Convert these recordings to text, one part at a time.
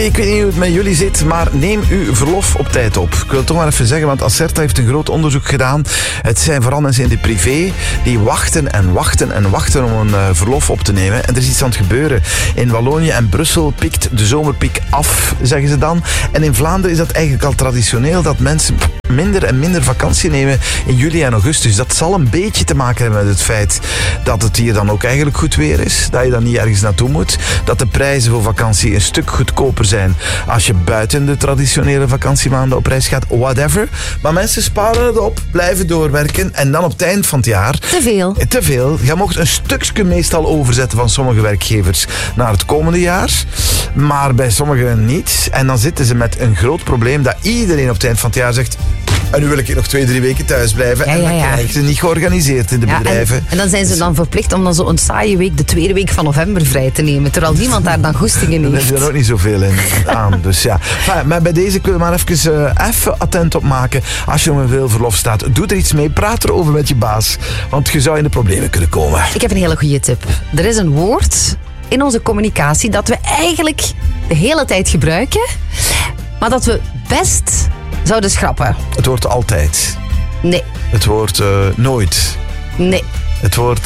Ik weet niet hoe het met jullie zit, maar neem uw verlof op tijd op. Ik wil het toch maar even zeggen, want Acerta heeft een groot onderzoek gedaan. Het zijn vooral mensen in de privé die wachten en wachten en wachten om een verlof op te nemen. En er is iets aan het gebeuren. In Wallonië en Brussel pikt de zomerpiek af, zeggen ze dan. En in Vlaanderen is dat eigenlijk al traditioneel dat mensen minder en minder vakantie nemen in juli en augustus. Dat zal een beetje te maken hebben met het feit dat het hier dan ook eigenlijk goed weer is. Dat je dan niet ergens naartoe moet. Dat de prijzen voor vakantie een stuk goedkoper zijn als je buiten de traditionele vakantiemaanden op reis gaat. Whatever. Maar mensen sparen het op, blijven doorwerken en dan op het eind van het jaar... Te veel. Je mocht een stukje meestal overzetten van sommige werkgevers naar het komende jaar. Maar bij sommigen niet. En dan zitten ze met een groot probleem dat iedereen op het eind van het jaar zegt... En nu wil ik nog 2-3 weken thuis blijven. En dan krijgen ze niet georganiseerd in de bedrijven. En dan zijn ze dan verplicht om dan zo'n saaie week, de tweede week van november, vrij te nemen. Terwijl niemand daar dan goesting in heeft. Dan heb je er ook niet zoveel in aan. Dus ja. Maar bij deze kun je maar even attent op maken. Als je op een veel verlof staat, doe er iets mee. Praat erover met je baas. Want je zou in de problemen kunnen komen. Ik heb een hele goede tip. Er is een woord in onze communicatie dat we eigenlijk de hele tijd gebruiken. Maar dat we best... zouden schrappen. Het woord altijd. Nee. Het woord nooit. Nee. Het woord...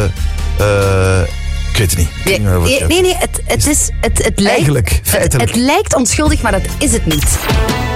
ik weet het niet. Nee, het lijkt... Eigenlijk, feitelijk. Het lijkt onschuldig, maar dat is het niet.